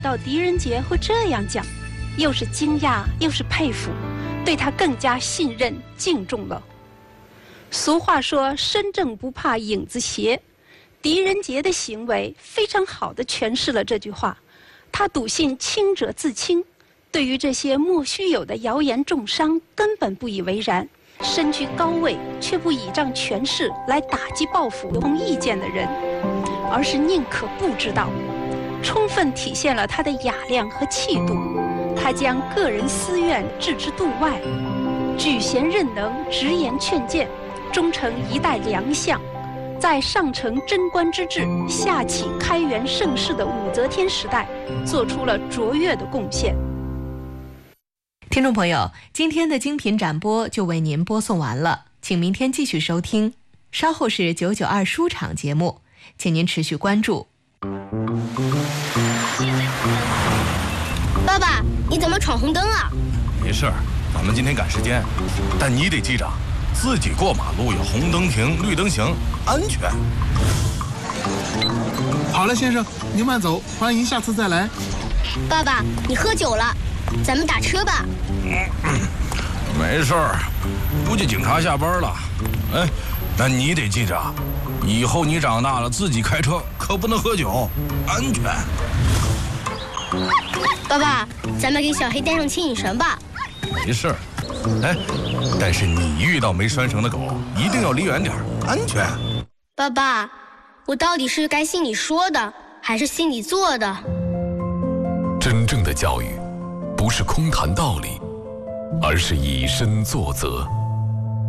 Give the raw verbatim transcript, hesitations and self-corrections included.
到狄仁杰会这样讲，又是惊讶又是佩服，对他更加信任敬重了。俗话说身正不怕影子斜，狄仁杰的行为非常好地诠释了这句话。他笃信清者自清，对于这些莫须有的谣言重伤根本不以为然，身居高位却不倚仗权势来打击报复不同意见的人，而是宁可不知道，充分体现了他的雅量和气度。他将个人私怨置之度外，举贤任能，直言劝谏，终成一代良相。在上承贞观之治，下启开元盛世的武则天时代，做出了卓越的贡献。 听众朋友，今天的精品展播就为您播送完了，请明天继续收听。稍后是九九二书场节目，请您持续关注。 爸爸，你怎么闯红灯啊？ 没事儿，咱们今天赶时间，但你得记着，自己过马路有红灯停，绿灯行，安全。 好了，先生，您慢走，欢迎下次再来。 爸爸，你喝酒了，咱们打车吧。 嗯，没事儿，估计警察下班了。哎，那你得记着，以后你长大了自己开车可不能喝酒，安全。 爸爸，咱们给小黑带上牵引绳吧。 没事儿，哎，但是你遇到没拴绳的狗，一定要离远点，安全。 爸爸，我到底是该信你说的，还是信你做的？ 真正的教育，不是空谈道理，而是以身作则。